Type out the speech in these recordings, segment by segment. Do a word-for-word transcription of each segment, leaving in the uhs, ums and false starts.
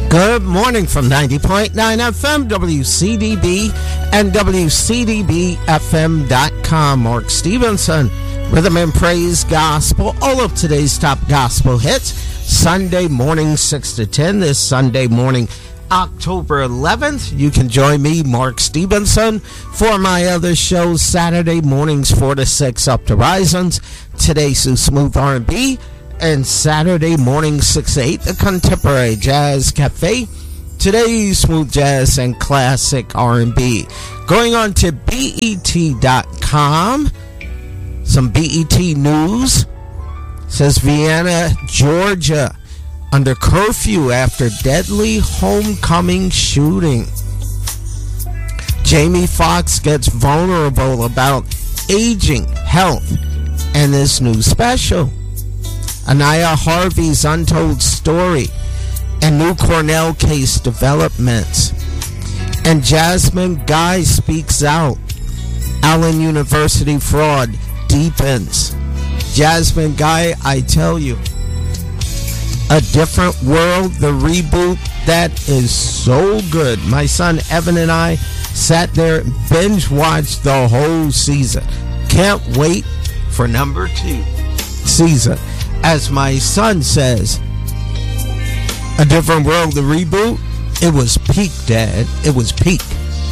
Good morning from ninety point nine F M, W C D B, and W C D B F M dot com. Mark Stevenson, Rhythm and Praise Gospel, all of today's top gospel hits. Sunday morning, six to ten. This Sunday morning, October eleventh. You can join me, Mark Stevenson, for my other shows, Saturday mornings, four to six, Up to Risings. Today's Smooth R and B. And Saturday morning, six to eight, the Contemporary Jazz Cafe. Today's smooth jazz and classic R and B. Going on to B E T dot com. Some B E T news. Says Vienna, Georgia, under curfew after deadly homecoming shooting. Jamie Foxx gets vulnerable about aging, health, and this new special. Anaya Harvey's untold story and new Cornell case developments. And Jasmine Guy speaks out. Allen University fraud deepens. Jasmine Guy, I tell you, A Different World, the reboot, that is so good. My son Evan and I sat there and binge watched the whole season. Can't wait for number two season. As my son says, A Different World, the reboot, it was peak, Dad. It was peak.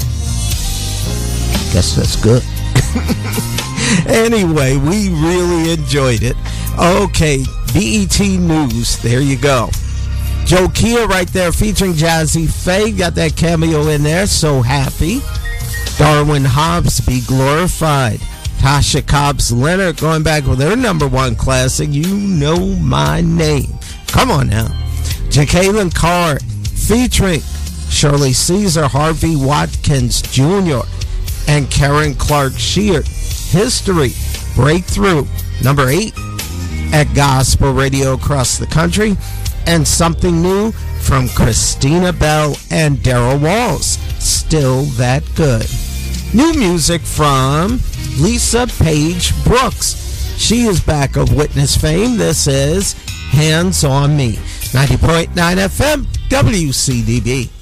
Guess that's good. Anyway, we really enjoyed it. Okay, B E T News, there you go. Joe Kia right there featuring Jazzy Faye. Got that cameo in there, so happy. Darwin Hobbs, Be Glorified. Tasha Cobbs Leonard going back with her number one classic, You Know My Name. Come on now. Jacqueline Carr featuring Shirley Caesar, Harvey Watkins Junior, and Karen Clark Sheard. History, Breakthrough, number eight at gospel radio across the country. And something new from Christina Bell and Daryl Walls, Still That Good. New music from Lisa Page Brooks. She is back of Witness fame. This is Hands on Me. ninety point nine F M, W C D B.